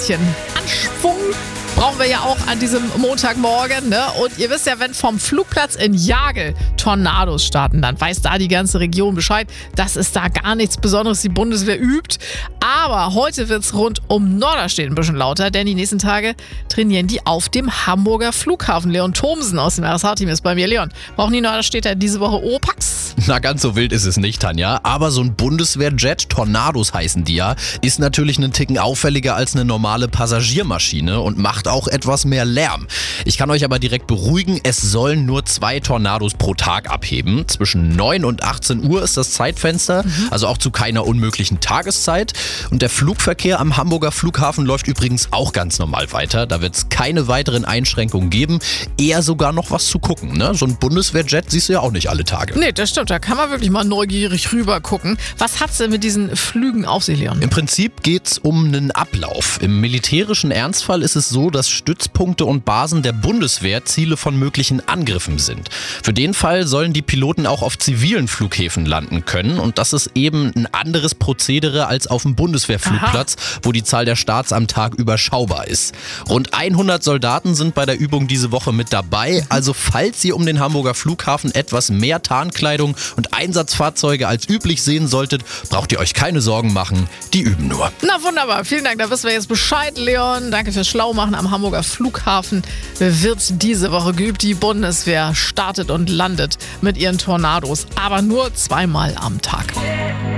Anschwung brauchen wir ja auch an diesem Montagmorgen. Ne? Und ihr wisst ja, wenn vom Flugplatz in Jagel Tornados starten, dann weiß da die ganze Region Bescheid. Das ist da gar nichts Besonderes, die Bundeswehr übt. Aber heute wird es rund um Norderstedt ein bisschen lauter, denn die nächsten Tage trainieren die auf dem Hamburger Flughafen. Leon Thomsen aus dem RSH-Team ist bei mir. Leon, brauchen die Norderstädter diese Woche Opax? Na, ganz so wild ist es nicht, Tanja. Aber so ein Bundeswehrjet, Tornados heißen die ja, ist natürlich einen Ticken auffälliger als eine normale Passagiermaschine und macht auch etwas mehr Lärm. Ich kann euch aber direkt beruhigen, es sollen nur 2 Tornados pro Tag abheben. Zwischen 9 und 18 Uhr ist das Zeitfenster, also auch zu keiner unmöglichen Tageszeit. Und der Flugverkehr am Hamburger Flughafen läuft übrigens auch ganz normal weiter. Da wird es keine weiteren Einschränkungen geben. Eher sogar noch was zu gucken. Ne? So ein Bundeswehrjet siehst du ja auch nicht alle Tage. Nee, das stimmt. Da kann man wirklich mal neugierig rüber gucken. Was hat's denn mit diesen Flügen auf sich, Leon? Im Prinzip geht's um einen Ablauf. Im militärischen Ernstfall ist es so, dass Stützpunkte und Basen der Bundeswehr Ziele von möglichen Angriffen sind. Für den Fall sollen die Piloten auch auf zivilen Flughäfen landen können. Und das ist eben ein anderes Prozedere als auf dem Bundeswehrflugplatz, wo die Zahl der Starts am Tag überschaubar ist. Rund 100 Soldaten sind bei der Übung diese Woche mit dabei. Also falls ihr um den Hamburger Flughafen etwas mehr Tarnkleidung und Einsatzfahrzeuge als üblich sehen solltet, braucht ihr euch keine Sorgen machen. Die üben nur. Na wunderbar, vielen Dank. Da wissen wir jetzt Bescheid, Leon. Danke fürs Schlaumachen am Hamburger Flughafen. Wird diese Woche geübt. Die Bundeswehr startet und landet mit ihren Tornados, aber nur 2-mal am Tag.